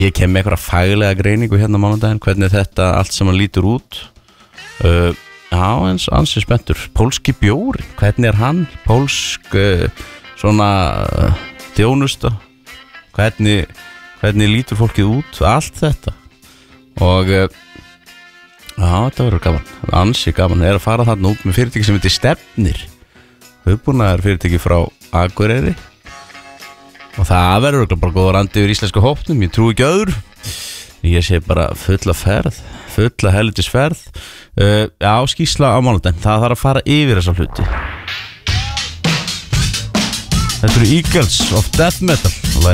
Ég kem með eitthvað faglega greiningu hérna mánudaginn, hvernig þetta allt saman lítur út. Já, eins ansið spenntur. Pólski bjórin, hvernig hann? Pólsk svona þjónusta. Hvernig lítur fólkið út? Allt þetta. Og já, þetta verður gaman. Ansið gaman. Að fara þarna út með fyrirtæki sem heitir Stefnir. Hugbúnaðar fyrirtæki frá Akureyri. Og það verður bara góður andi yfir íslensku hópnum. Ég trúi ekki öðru. Ég sé bara fulla helvitisferð. Já, skýrsla á mánudaginn. Það þarf að fara yfir þessa hluti. Þetta eru Eagles of Death Metal.